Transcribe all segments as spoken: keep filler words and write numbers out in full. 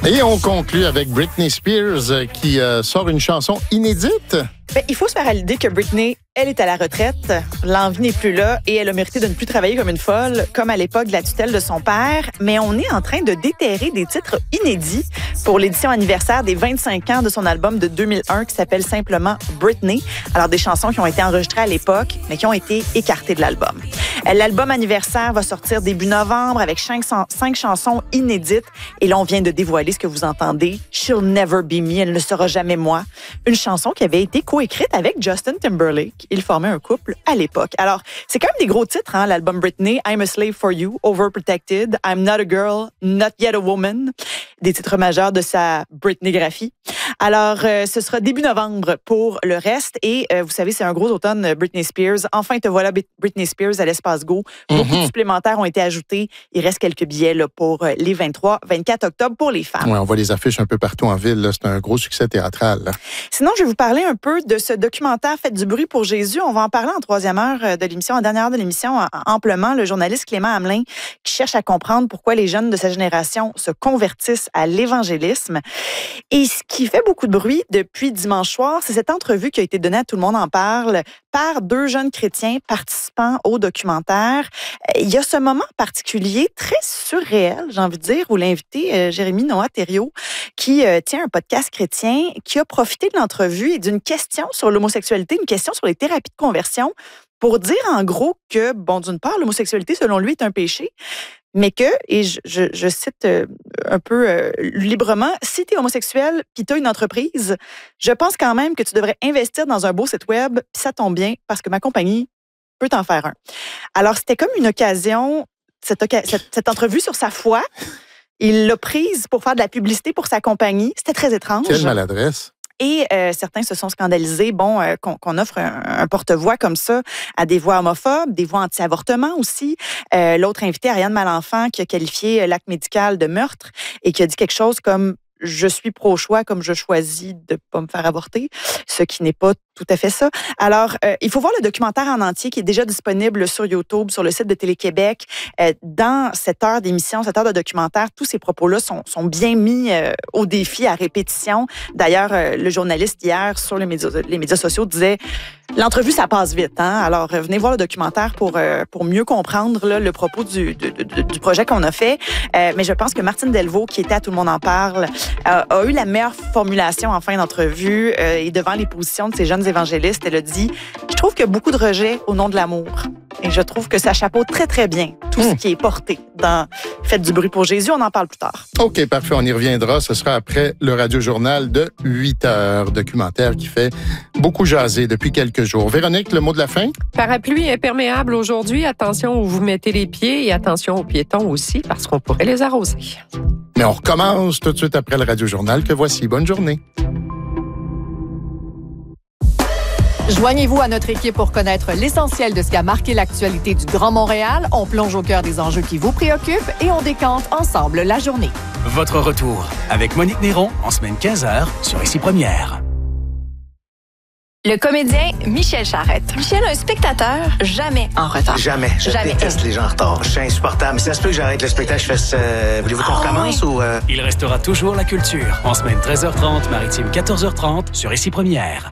Et on conclut avec Britney Spears euh, qui euh, sort une chanson inédite. Ben, il faut se faire à l'idée que Britney, elle est à la retraite, l'envie n'est plus là et elle a mérité de ne plus travailler comme une folle, comme à l'époque de la tutelle de son père. Mais on est en train de déterrer des titres inédits pour l'édition anniversaire des vingt-cinq ans de son album de deux mille un qui s'appelle simplement Britney. Alors, des chansons qui ont été enregistrées à l'époque, mais qui ont été écartées de l'album. L'album anniversaire va sortir début novembre avec cinq, cinq chansons inédites. Et là, on vient de dévoiler ce que vous entendez. She'll Never Be Me, elle ne sera jamais moi. Une chanson qui avait été coécrite avec Justin Timberlake. Ils formaient un couple à l'époque. Alors, c'est quand même des gros titres, hein, l'album Britney. I'm a Slave for You, Overprotected, I'm Not a Girl, Not Yet a Woman. Des titres majeurs de sa Britney-graphie. Alors, euh, ce sera début novembre pour le reste. Et euh, vous savez, c'est un gros automne Britney Spears. Enfin, te voilà Britney Spears à l'Espace Go. Beaucoup mm-hmm. de supplémentaires ont été ajoutés. Il reste quelques billets là, pour les vingt-trois vingt-quatre octobre pour les femmes. Oui, on voit les affiches un peu partout en ville. Là. C'est un gros succès théâtral. Là. Sinon, je vais vous parler un peu de ce documentaire Faites du bruit pour Jésus. On va en parler en troisième heure de l'émission, en dernière heure de l'émission, amplement. Le journaliste Clément Hamelin qui cherche à comprendre pourquoi les jeunes de sa génération se convertissent à l'évangélisme. Et ce qui fait beaucoup de bruit depuis dimanche soir, c'est cette entrevue qui a été donnée à Tout le monde en parle par deux jeunes chrétiens participants au documentaire. Il y a ce moment particulier, très surréel, j'ai envie de dire, où l'invité, euh, Jérémy Noah Thériault, qui euh, tient un podcast chrétien, qui a profité de l'entrevue et d'une question sur l'homosexualité, une question sur les thérapies de conversion, pour dire en gros que, bon, d'une part, l'homosexualité, selon lui, est un péché, mais que, et je, je, je cite euh, un peu euh, librement, si tu es homosexuel puis tu as une entreprise, je pense quand même que tu devrais investir dans un beau site web, puis ça tombe bien parce que ma compagnie peut t'en faire un. Alors, c'était comme une occasion, cette, oca- cette, cette entrevue sur sa foi, il l'a prise pour faire de la publicité pour sa compagnie. C'était très étrange. Quelle maladresse. Et euh, certains se sont scandalisés, bon, euh, qu'on, qu'on offre un, un porte-voix comme ça à des voix homophobes, des voix anti-avortement aussi. Euh, l'autre invité, Ariane Malenfant, qui a qualifié l'acte médical de meurtre et qui a dit quelque chose comme « je suis pro-choix comme je choisis de ne pas me faire avorter », ce qui n'est pas tout à fait ça. Alors, euh, il faut voir le documentaire en entier qui est déjà disponible sur YouTube, sur le site de Télé-Québec. Euh, dans cette heure d'émission, cette heure de documentaire, tous ces propos-là sont, sont bien mis euh, au défi, à répétition. D'ailleurs, euh, le journaliste hier sur les médias, les médias sociaux disait « L'entrevue, ça passe vite. Hein? » Alors, euh, venez voir le documentaire pour, euh, pour mieux comprendre là, le propos du, du, du, du projet qu'on a fait. Euh, mais je pense que Martine Delvaux, qui était à Tout le monde en parle, euh, a eu la meilleure formulation en fin d'entrevue euh, et devant les positions de ces jeunes évangélistes, elle a dit « Je trouve qu'il y a beaucoup de rejet au nom de l'amour. » Et je trouve que ça chapeaute très, très bien tout mmh. ce qui est porté dans Faites du bruit pour Jésus. On en parle plus tard. OK, parfait. On y reviendra. Ce sera après le Radio-Journal de huit heures. Documentaire qui fait beaucoup jaser depuis quelques jours. Véronique, le mot de la fin? Parapluie imperméable aujourd'hui. Attention où vous mettez les pieds et attention aux piétons aussi parce qu'on pourrait les arroser. Mais on recommence tout de suite après le Radio-Journal que voici. Bonne journée. Joignez-vous à notre équipe pour connaître l'essentiel de ce qui a marqué l'actualité du Grand Montréal. On plonge au cœur des enjeux qui vous préoccupent et on décante ensemble la journée. Votre retour avec Monique Néron en semaine quinze heures sur Ici Première. Le comédien Michel Charette. Michel, un spectateur jamais en retard. Jamais. Je jamais. déteste les gens en retard. Je suis insupportable. Si ça se peut que j'arrête le spectacle, je fasse... Euh, voulez-vous qu'on oh, recommence oui. ou... Euh... Il restera toujours la culture en semaine treize heures trente, maritime quatorze heures trente sur Ici Première.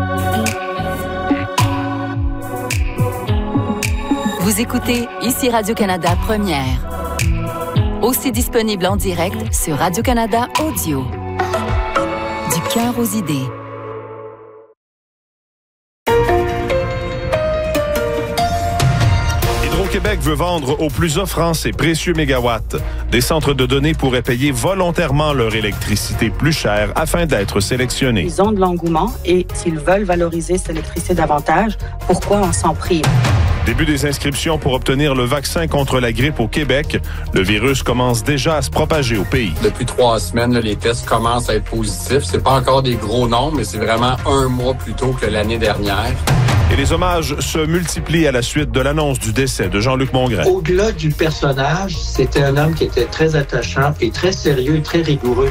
Vous écoutez Ici Radio-Canada Première. Aussi disponible en direct sur Radio-Canada Audio. Du cœur aux idées. Hydro-Québec veut vendre au plus offrant ses précieux mégawatts. Des centres de données pourraient payer volontairement leur électricité plus chère afin d'être sélectionnés. Ils ont de l'engouement et s'ils veulent valoriser cette électricité davantage, pourquoi on s'en prive? Début des inscriptions pour obtenir le vaccin contre la grippe au Québec. Le virus commence déjà à se propager au pays. Depuis trois semaines, là, les tests commencent à être positifs. C'est pas encore des gros nombres, mais c'est vraiment un mois plus tôt que l'année dernière. Et les hommages se multiplient à la suite de l'annonce du décès de Jean-Luc Mongrain. Au-delà du personnage, c'était un homme qui était très attachant et très sérieux et très rigoureux.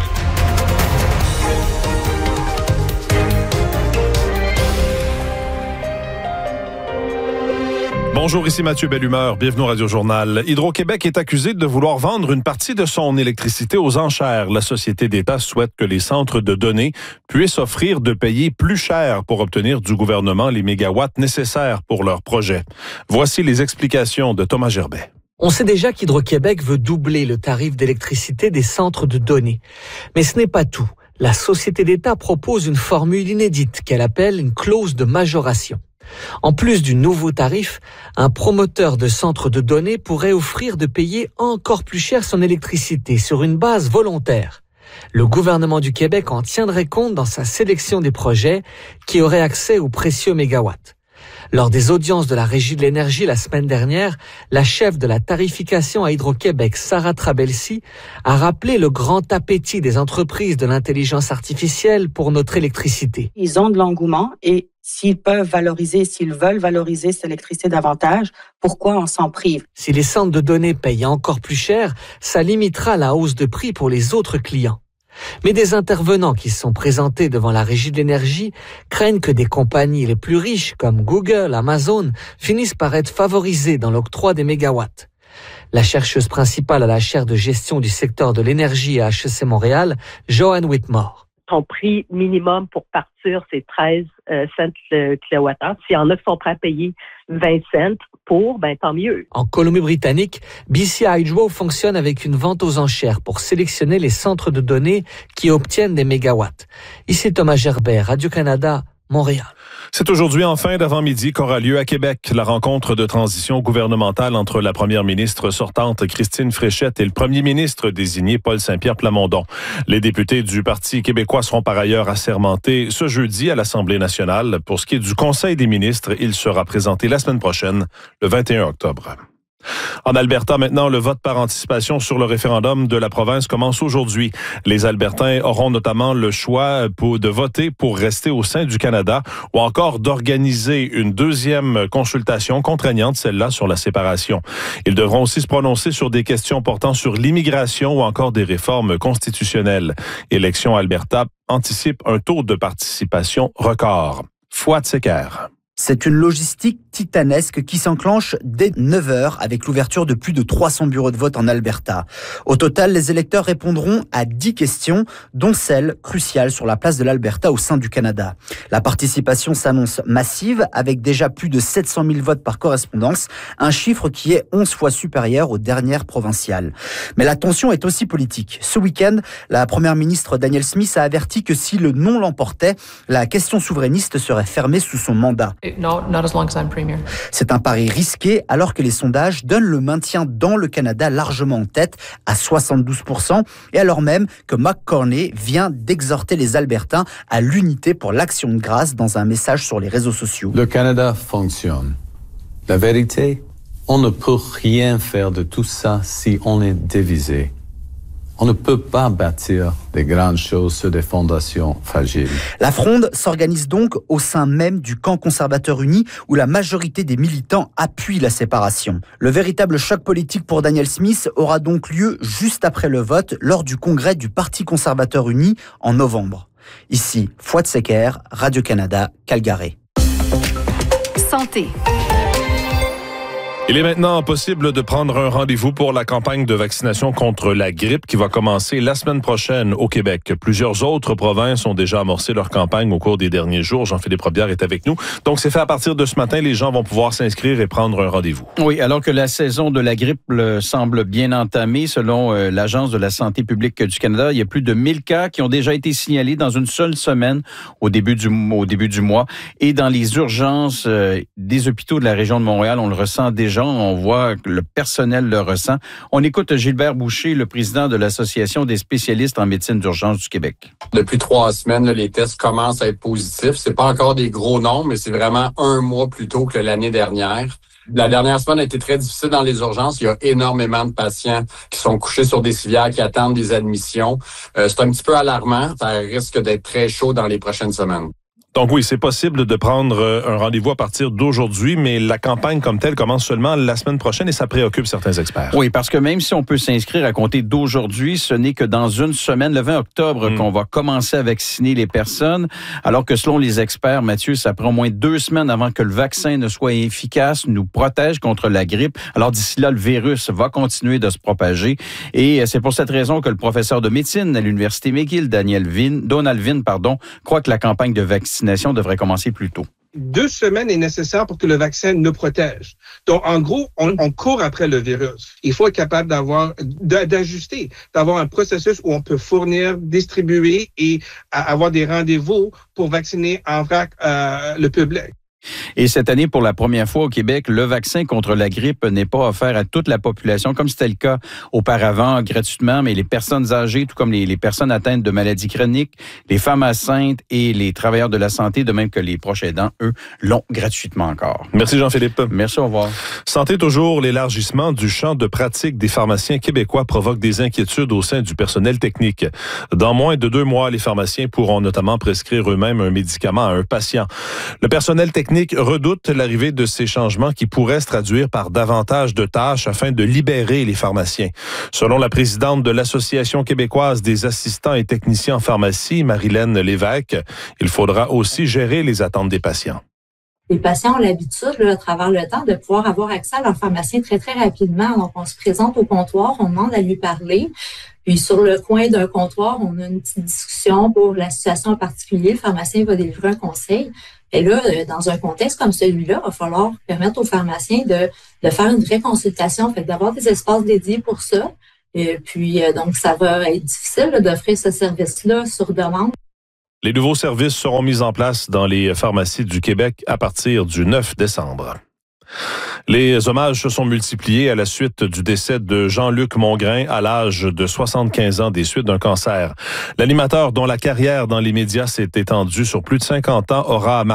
Bonjour, ici Mathieu Bellumeur. Bienvenue au Radio-Journal. Hydro-Québec est accusé de vouloir vendre une partie de son électricité aux enchères. La société d'État souhaite que les centres de données puissent offrir de payer plus cher pour obtenir du gouvernement les mégawatts nécessaires pour leur projet. Voici les explications de Thomas Gerbet. On sait déjà qu'Hydro-Québec veut doubler le tarif d'électricité des centres de données. Mais ce n'est pas tout. La société d'État propose une formule inédite qu'elle appelle une clause de majoration. En plus du nouveau tarif, un promoteur de centres de données pourrait offrir de payer encore plus cher son électricité sur une base volontaire. Le gouvernement du Québec en tiendrait compte dans sa sélection des projets qui auraient accès aux précieux mégawatts. Lors des audiences de la Régie de l'énergie la semaine dernière, la chef de la tarification à Hydro-Québec, Sarah Trabelsi, a rappelé le grand appétit des entreprises de l'intelligence artificielle pour notre électricité. Ils ont de l'engouement et s'ils peuvent valoriser, s'ils veulent valoriser cette électricité davantage, pourquoi on s'en prive? Si les centres de données payent encore plus cher, ça limitera la hausse de prix pour les autres clients. Mais des intervenants qui se sont présentés devant la Régie de l'énergie craignent que des compagnies les plus riches comme Google, Amazon finissent par être favorisées dans l'octroi des mégawatts. La chercheuse principale à la chaire de gestion du secteur de l'énergie à H E C Montréal, Joanne Whitmore. Son prix minimum pour partir, c'est treize euh, cents le kilowattheure. S'il y en a qui sont prêts à payer vingt cents pour, ben tant mieux. En Colombie-Britannique, B C Hydro fonctionne avec une vente aux enchères pour sélectionner les centres de données qui obtiennent des mégawatts. Ici Thomas Gerbet, Radio-Canada, Montréal. C'est aujourd'hui en fin d'avant-midi qu'aura lieu à Québec la rencontre de transition gouvernementale entre la première ministre sortante Christine Fréchette et le premier ministre désigné Paul Saint-Pierre Plamondon. Les députés du Parti québécois seront par ailleurs assermentés ce jeudi à l'Assemblée nationale. Pour ce qui est du Conseil des ministres, il sera présenté la semaine prochaine, le vingt et un octobre. En Alberta, maintenant, le vote par anticipation sur le référendum de la province commence aujourd'hui. Les Albertains auront notamment le choix pour, de voter pour rester au sein du Canada ou encore d'organiser une deuxième consultation contraignante, celle-là sur la séparation. Ils devront aussi se prononcer sur des questions portant sur l'immigration ou encore des réformes constitutionnelles. Élections Alberta anticipe un taux de participation record. Fouad Secker. C'est une logistique titanesque qui s'enclenche dès neuf heures avec l'ouverture de plus de trois cents bureaux de vote en Alberta. Au total, les électeurs répondront à dix questions, dont celle cruciale sur la place de l'Alberta au sein du Canada. La participation s'annonce massive avec déjà plus de sept cent mille votes par correspondance, un chiffre qui est onze fois supérieur aux dernières provinciales. Mais la tension est aussi politique. Ce week-end, la première ministre Danielle Smith a averti que si le non l'emportait, la question souverainiste serait fermée sous son mandat. No, not as long as I'm premier. C'est un pari risqué alors que les sondages donnent le maintien dans le Canada largement en tête à soixante-douze pour cent et alors même que McCorney vient d'exhorter les Albertains à l'unité pour l'action de grâce dans un message sur les réseaux sociaux. Le Canada fonctionne. La vérité, on ne peut rien faire de tout ça si on est divisé. On ne peut pas bâtir des grandes choses sur des fondations fragiles. La fronde s'organise donc au sein même du camp conservateur uni où la majorité des militants appuient la séparation. Le véritable choc politique pour Danielle Smith aura donc lieu juste après le vote lors du congrès du Parti conservateur uni en novembre. Ici, Fouad Secker, Radio-Canada, Calgary. Santé. Il est maintenant possible de prendre un rendez-vous pour la campagne de vaccination contre la grippe qui va commencer la semaine prochaine au Québec. Plusieurs autres provinces ont déjà amorcé leur campagne au cours des derniers jours. Jean-Philippe Robillard est avec nous. Donc, c'est fait à partir de ce matin. Les gens vont pouvoir s'inscrire et prendre un rendez-vous. Oui, alors que la saison de la grippe euh, semble bien entamée, selon euh, l'Agence de la santé publique du Canada, il y a plus de mille cas qui ont déjà été signalés dans une seule semaine au début du, au début du mois. Et dans les urgences euh, des hôpitaux de la région de Montréal, on le ressent déjà. On voit que le personnel le ressent. On écoute Gilbert Boucher, le président de l'Association des spécialistes en médecine d'urgence du Québec. Depuis trois semaines, là, les tests commencent à être positifs. C'est pas encore des gros nombres, mais c'est vraiment un mois plus tôt que l'année dernière. La dernière semaine a été très difficile dans les urgences. Il y a énormément de patients qui sont couchés sur des civières, qui attendent des admissions. Euh, c'est un petit peu alarmant. Ça risque d'être très chaud dans les prochaines semaines. Donc oui, c'est possible de prendre un rendez-vous à partir d'aujourd'hui, mais la campagne comme telle commence seulement la semaine prochaine et ça préoccupe certains experts. Oui, parce que même si on peut s'inscrire à compter d'aujourd'hui, ce n'est que dans une semaine, le vingt octobre, mmh. qu'on va commencer à vacciner les personnes, alors que selon les experts, Mathieu, ça prend au moins deux semaines avant que le vaccin ne soit efficace, nous protège contre la grippe. Alors d'ici là, le virus va continuer de se propager et c'est pour cette raison que le professeur de médecine à l'Université McGill, Daniel Vin, Donald Vin, pardon, croit que la campagne de vaccination devrait commencer plus tôt. Deux semaines est nécessaire pour que le vaccin nous protège. Donc, en gros, on, on court après le virus. Il faut être capable d'avoir, d'ajuster, d'avoir un processus où on peut fournir, distribuer et avoir des rendez-vous pour vacciner en vrac euh, le public. Et cette année, pour la première fois au Québec, le vaccin contre la grippe n'est pas offert à toute la population, comme c'était le cas auparavant, gratuitement, mais les personnes âgées, tout comme les, les personnes atteintes de maladies chroniques, les femmes enceintes et les travailleurs de la santé, de même que les proches aidants, eux, l'ont gratuitement encore. Merci Jean-Philippe. Merci, au revoir. Santé toujours, l'élargissement du champ de pratique des pharmaciens québécois provoque des inquiétudes au sein du personnel technique. Dans moins de deux mois, les pharmaciens pourront notamment prescrire eux-mêmes un médicament à un patient. Le personnel technique redoute l'arrivée de ces changements qui pourraient se traduire par davantage de tâches afin de libérer les pharmaciens. Selon la présidente de l'Association québécoise des assistants et techniciens en pharmacie, Marilène Lévesque, il faudra aussi gérer les attentes des patients. Les patients ont l'habitude, là, à travers le temps, de pouvoir avoir accès à leur pharmacien très, très rapidement. Donc, on se présente au comptoir, on demande à lui parler. Puis, sur le coin d'un comptoir, on a une petite discussion pour la situation en particulier. Le pharmacien va délivrer un conseil. Et là, dans un contexte comme celui-là, il va falloir permettre aux pharmaciens de, de faire une vraie consultation, fait d'avoir des espaces dédiés pour ça. Et puis, donc, ça va être difficile là, d'offrir ce service-là sur demande. Les nouveaux services seront mis en place dans les pharmacies du Québec à partir du neuf décembre. Les hommages se sont multipliés à la suite du décès de Jean-Luc Mongrain à l'âge de soixante-quinze ans des suites d'un cancer. L'animateur dont la carrière dans les médias s'est étendue sur plus de cinquante ans aura marqué